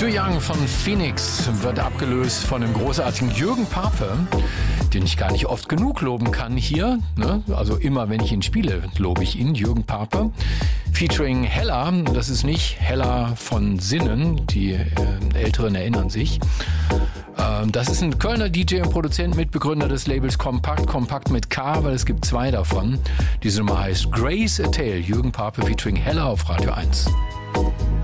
Too Young von Phoenix wird abgelöst von dem großartigen Jürgen Pape, den ich gar nicht oft genug loben kann hier. Ne? Also immer, wenn ich ihn spiele, lobe ich ihn, Jürgen Pape. Featuring Hella, das ist nicht Hella von Sinnen, die Älteren erinnern sich. Das ist ein Kölner DJ und Produzent, Mitbegründer des Labels Kompakt mit K, weil es gibt 2 davon. Diese Nummer heißt Grace a Tale, Jürgen Pape featuring Hella auf Radio 1.